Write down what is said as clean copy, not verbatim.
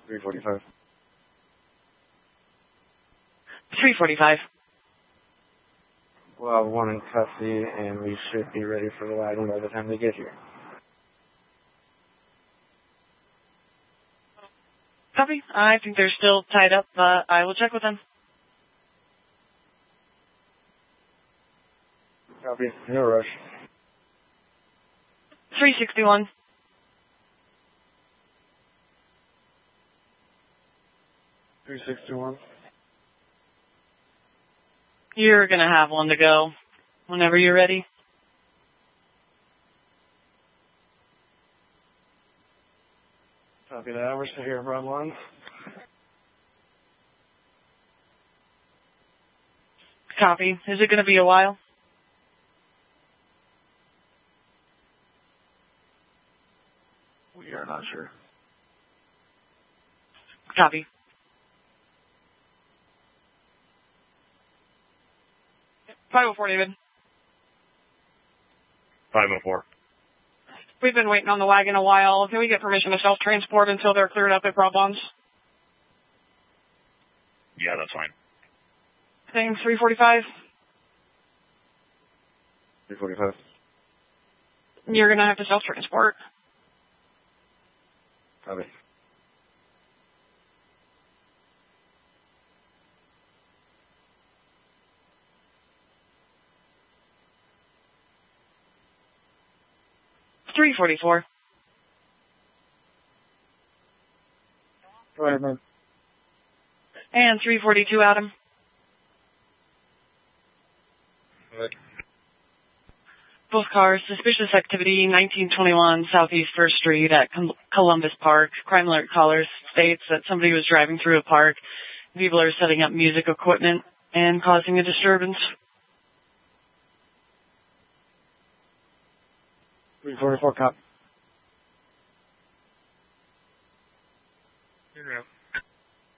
345. 345. We'll have one in custody, and we should be ready for the wagon by the time they get here. Copy. I think they're still tied up. I will check with them. Copy. No rush. 361. You're going to have one to go whenever you're ready. Copy that. We're still here, run one. Copy. Is it going to be a while? We are not sure. Copy. Yep. 504, David. 504. We've been waiting on the wagon a while. Can we get permission to self-transport until they're cleared up at problems? Yeah, that's fine. Thing 345. 345. You're going to have to self-transport. Copy. $344. Go ahead, man. And 342, Adam. Good. Both cars, suspicious activity, 1921 Southeast 1st Street at Columbus Park. Crime alert caller states that somebody was driving through a park. People are setting up music equipment and causing a disturbance. 344, cop.